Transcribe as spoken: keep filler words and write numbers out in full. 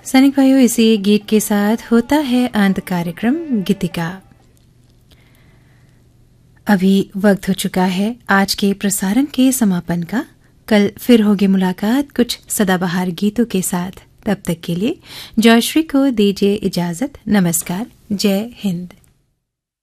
सैनिक भाइयों, इसी गीत के साथ होता है अंत कार्यक्रम गीतिका। अभी वक्त हो चुका है आज के प्रसारण के समापन का। कल फिर होगी मुलाकात कुछ सदाबहार गीतों के साथ। तब तक के लिए जयश्री को दीजिए इजाजत। नमस्कार, जय हिंद।